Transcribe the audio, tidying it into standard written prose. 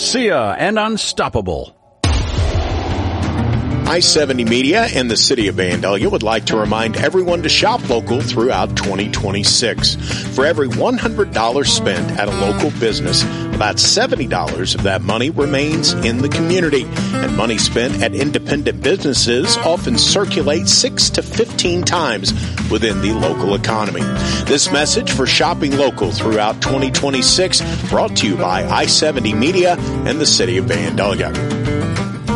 Garcia and Unstoppable. I-70 Media and the City of Vandalia would like to remind everyone to shop local throughout 2026. For every $100 spent at a local business, about $70 of that money remains in the community. And money spent at independent businesses often circulates 6 to 15 times within the local economy. This message for shopping local throughout 2026 brought to you by I-70 Media and the City of Vandalia.